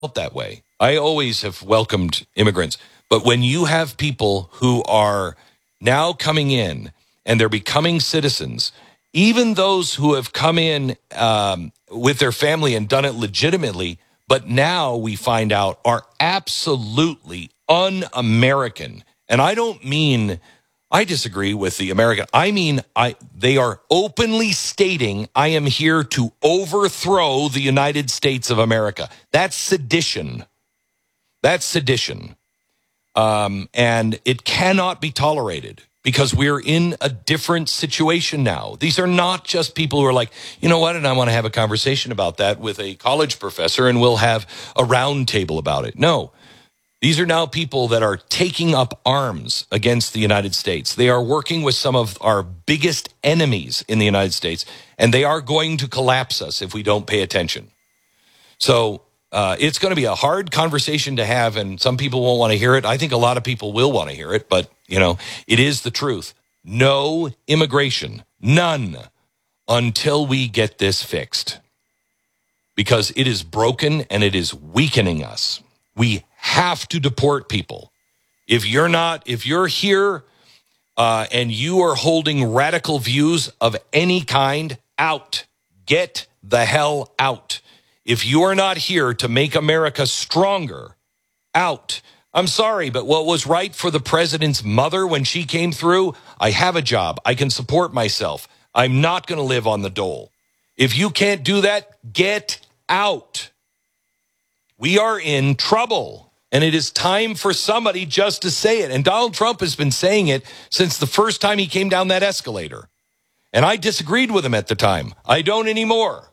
that way. I always have welcomed immigrants. But when you have people who are now coming in and they're becoming citizens, even those who have come in with their family and done it legitimately, but now we find out are absolutely un-American. And I don't mean I disagree with the American. I mean, they are openly stating, I am here to overthrow the United States of America. That's sedition. That's sedition. And it cannot be tolerated because we're in a different situation now. These are not just people who are like, you know what, and I want to have a conversation about that with a college professor and we'll have a round table about it. No. These are now people that are taking up arms against the United States. They are working with some of our biggest enemies in the United States, and they are going to collapse us if we don't pay attention. So it's going to be a hard conversation to have, and some people won't want to hear it. I think a lot of people will want to hear it, but, you know, it is the truth. No immigration, none, until we get this fixed. Because it is broken and it is weakening us. We have to deport people. If you're here and you are holding radical views of any kind, out. Get the hell out. If you are not here to make America stronger, out. I'm sorry, but what was right for the president's mother when she came through, I have a job. I can support myself. I'm not going to live on the dole. If you can't do that, get out. We are in trouble. And it is time for somebody just to say it. And Donald Trump has been saying it since the first time he came down that escalator. And I disagreed with him at the time. I don't anymore.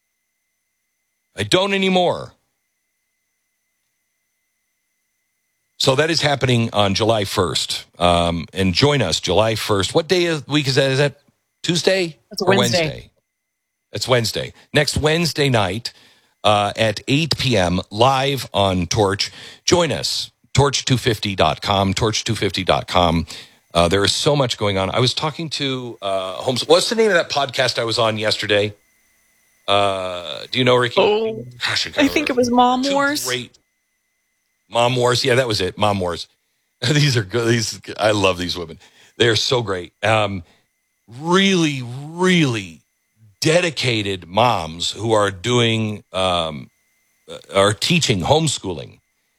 So that is happening on July 1st. And join us July 1st. What day of the week is that? Is that Tuesday? It's Wednesday. It's Wednesday. Next Wednesday night. At 8 p.m. live on Torch. Join us, torch250.com, torch250.com. There is so much going on. I was talking to Holmes. What's the name of that podcast I was on yesterday? Do you know, Ricky? Oh, gosh, I think it was Mom Wars. Great. Mom Wars. Yeah, that was it. Mom Wars. These are good. I love these women. They are so great. Really, really dedicated moms who are doing, are teaching homeschooling.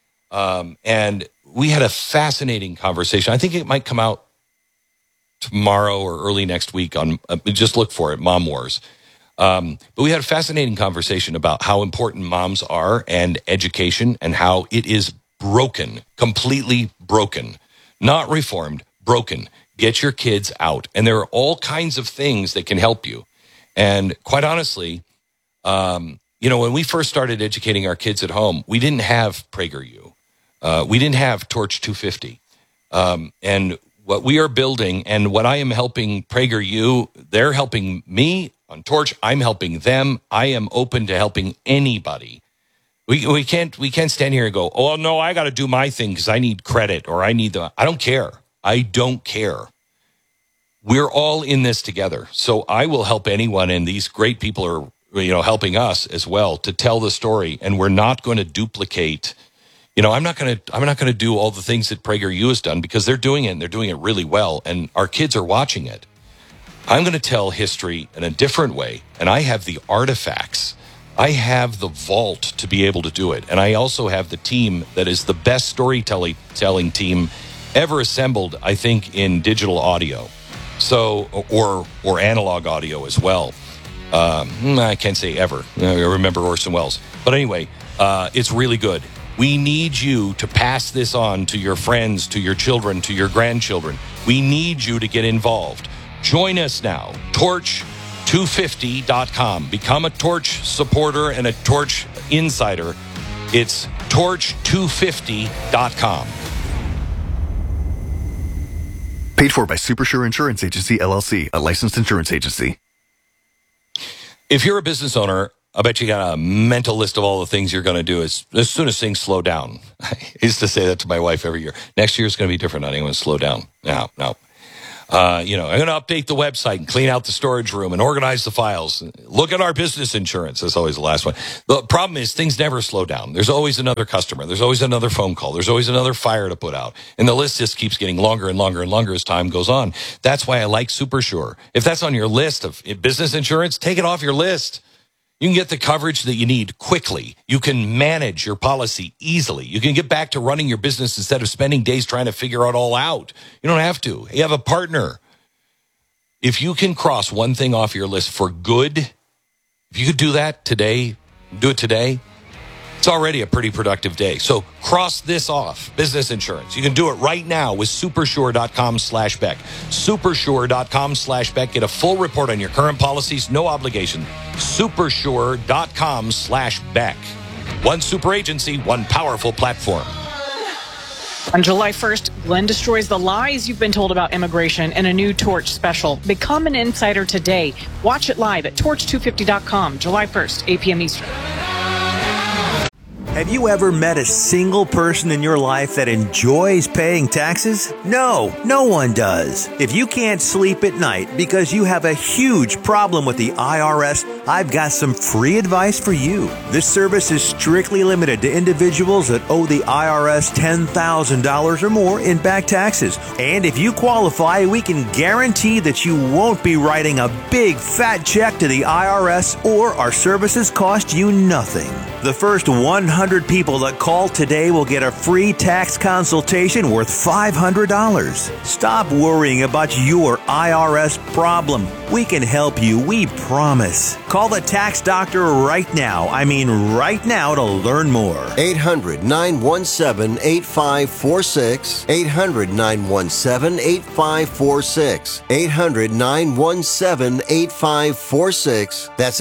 And we had a fascinating conversation. I think it might come out tomorrow or early next week on, just look for it, Mom Wars. But we had a fascinating conversation about how important moms are and education and how it is broken, completely broken, not reformed, broken. Get your kids out. And there are all kinds of things that can help you. And quite honestly, when we first started educating our kids at home, we didn't have PragerU. We didn't have Torch 250. And what we are building and what I am helping PragerU, they're helping me on Torch. I'm helping them. I am open to helping anybody. We can't stand here and go, oh, no, I got to do my thing because I need credit or I don't care. I don't care. We're all in this together. So I will help anyone, and these great people are, helping us as well to tell the story. And we're not going to duplicate. I'm not going to do all the things that PragerU has done because they're doing it and they're doing it really well. And our kids are watching it. I'm going to tell history in a different way. And I have the artifacts. I have the vault to be able to do it. And I also have the team that is the best storytelling team ever assembled, I think, in digital audio. So, or analog audio as well. I can't say ever. I remember Orson Welles. But anyway, it's really good. We need you to pass this on to your friends, to your children, to your grandchildren. We need you to get involved. Join us now. Torch250.com. Become a Torch supporter and a Torch insider. It's torch250.com. Paid for by Supersure Insurance Agency, LLC, a licensed insurance agency. If you're a business owner, I bet you got a mental list of all the things you're going to do as soon as things slow down. I used to say that to my wife every year. Next year is going to be different. I'm going to slow down. No. I'm going to update the website and clean out the storage room and organize the files. Look at our business insurance. That's always the last one. The problem is things never slow down. There's always another customer. There's always another phone call. There's always another fire to put out. And the list just keeps getting longer and longer and longer as time goes on. That's why I like SuperSure. If that's on your list of business insurance, take it off your list. You can get the coverage that you need quickly. You can manage your policy easily. You can get back to running your business instead of spending days trying to figure it all out. You don't have to. You have a partner. If you can cross one thing off your list for good, if you could do that today, do it today, it's already a pretty productive day. So cross this off, business insurance. You can do it right now with supersure.com/Beck. Supersure.com/Beck. Get a full report on your current policies, no obligation. Supersure.com/Beck. One super agency, one powerful platform. On July 1st, Glenn destroys the lies you've been told about immigration in a new Torch special. Become an insider today. Watch it live at torch250.com, July 1st, 8 p.m. Eastern. Have you ever met a single person in your life that enjoys paying taxes? No, no one does. If you can't sleep at night because you have a huge problem with the IRS, I've got some free advice for you. This service is strictly limited to individuals that owe the IRS $10,000 or more in back taxes. And if you qualify, we can guarantee that you won't be writing a big fat check to the IRS, or our services cost you nothing. The first 100 people that call today will get a free tax consultation worth $500. Stop worrying about your IRS problem. We can help you, we promise. Call the tax doctor right now. I mean right now to learn more. 800-917-8546. 800-917-8546. 800-917-8546. That's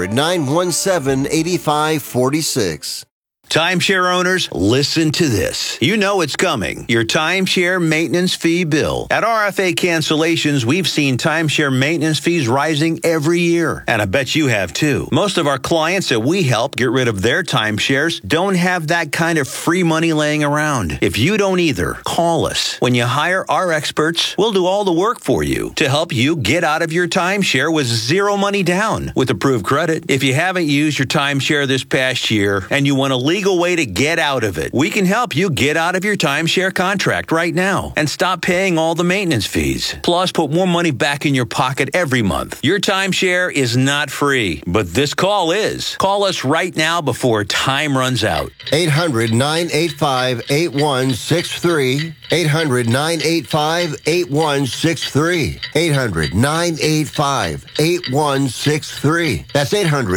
800-917-8546. Timeshare owners, listen to this. You know it's coming. Your timeshare maintenance fee bill. At RFA Cancellations, we've seen timeshare maintenance fees rising every year. And I bet you have too. Most of our clients that we help get rid of their timeshares don't have that kind of free money laying around. If you don't either, call us. When you hire our experts, we'll do all the work for you to help you get out of your timeshare with zero money down with approved credit. If you haven't used your timeshare this past year and you want to legal way to get out of it, we can help you get out of your timeshare contract right now and stop paying all the maintenance fees. Plus, put more money back in your pocket every month. Your timeshare is not free, but this call is. Call us right now before time runs out. 800-985-8163. 800-985-8163. 800-985-8163. That's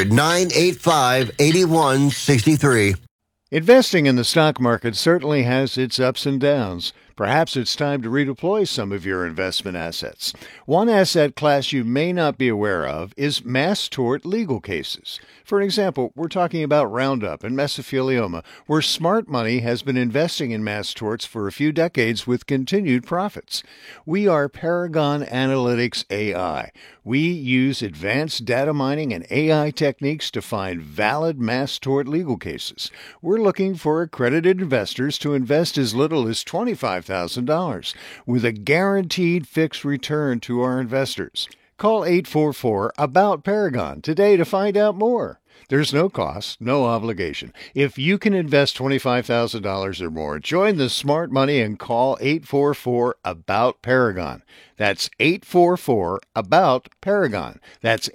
800-985-8163. Investing in the stock market certainly has its ups and downs. Perhaps it's time to redeploy some of your investment assets. One asset class you may not be aware of is mass tort legal cases. For example, we're talking about Roundup and mesothelioma, where smart money has been investing in mass torts for a few decades with continued profits. We are Paragon Analytics AI. We use advanced data mining and AI techniques to find valid mass tort legal cases. We're looking for accredited investors to invest as little as $25,000 with a guaranteed fixed return to our investors. Call 844-ABOUT-PARAGON today to find out more. There's no cost, no obligation. If you can invest $25,000 or more, join the smart money and call 844-ABOUT-PARAGON. That's 844-ABOUT-PARAGON. That's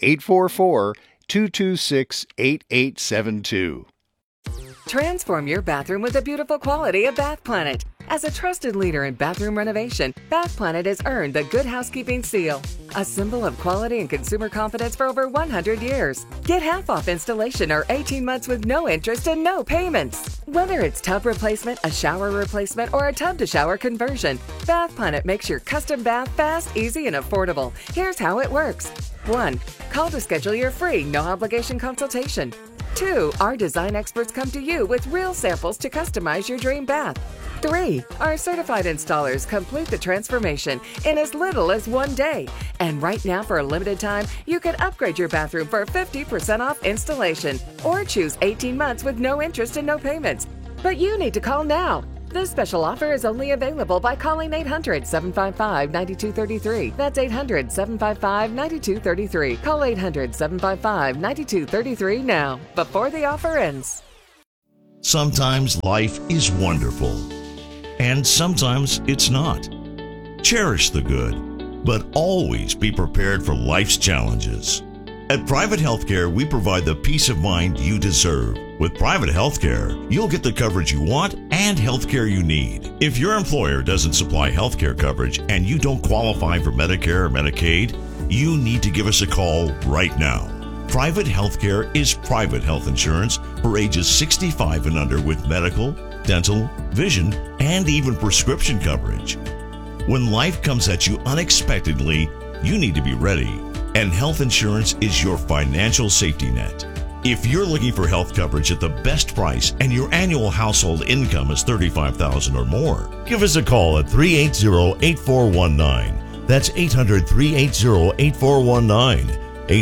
844-226-8872. Transform your bathroom with the beautiful quality of Bath Planet. As a trusted leader in bathroom renovation, Bath Planet has earned the Good Housekeeping seal, a symbol of quality and consumer confidence for over 100 years. Get half off installation or 18 months with no interest and no payments. Whether it's tub replacement, a shower replacement, or a tub-to-shower conversion, Bath Planet makes your custom bath fast, easy, and affordable. Here's how it works. 1. Call to schedule your free, no-obligation consultation. 2. Our design experts come to you with real samples to customize your dream bath. 3. Our certified installers complete the transformation in as little as 1 day. And right now, for a limited time, you can upgrade your bathroom for 50% off installation or choose 18 months with no interest and no payments. But you need to call now. This special offer is only available by calling 800-755-9233. That's 800-755-9233. Call 800-755-9233 now, before the offer ends. Sometimes life is wonderful, and sometimes it's not. Cherish the good, but always be prepared for life's challenges. At Private Healthcare, we provide the peace of mind you deserve. With Private Healthcare, you'll get the coverage you want and healthcare you need. If your employer doesn't supply healthcare coverage and you don't qualify for Medicare or Medicaid, you need to give us a call right now. Private Healthcare is private health insurance for ages 65 and under with medical, dental, vision, and even prescription coverage. When life comes at you unexpectedly, you need to be ready. And health insurance is your financial safety net. If you're looking for health coverage at the best price and your annual household income is $35,000 or more, give us a call at 380-8419. That's 800-380-8419.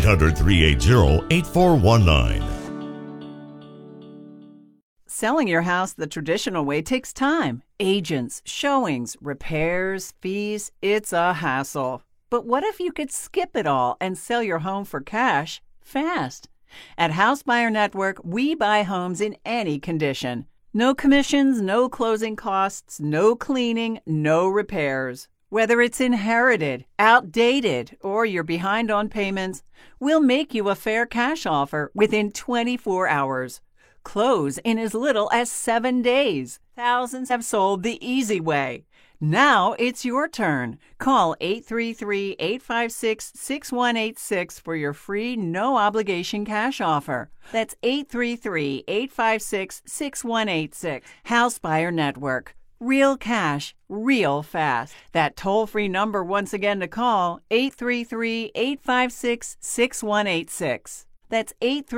800-380-8419. Selling your house the traditional way takes time. Agents, showings, repairs, fees, it's a hassle. But what if you could skip it all and sell your home for cash fast? At House Buyer Network, we buy homes in any condition. No commissions, no closing costs, no cleaning, no repairs. Whether it's inherited, outdated, or you're behind on payments, we'll make you a fair cash offer within 24 hours. Close in as little as 7 days. Thousands have sold the easy way. Now it's your turn. Call 833-856-6186 for your free, no-obligation cash offer. That's 833-856-6186. House Buyer Network. Real cash, real fast. That toll-free number once again to call, 833-856-6186. That's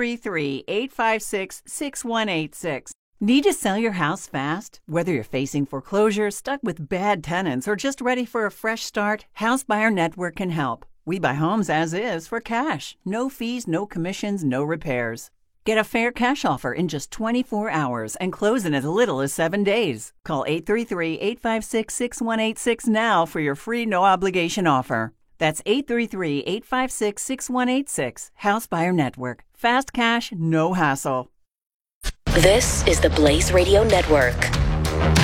833-856-6186. Need to sell your house fast? Whether you're facing foreclosure, stuck with bad tenants, or just ready for a fresh start, House Buyer Network can help. We buy homes as is for cash. No fees, no commissions, no repairs. Get a fair cash offer in just 24 hours and close in as little as 7 days. Call 833-856-6186 now for your free no-obligation offer. That's 833-856-6186. House Buyer Network. Fast cash, no hassle. This is the Blaze Radio Network.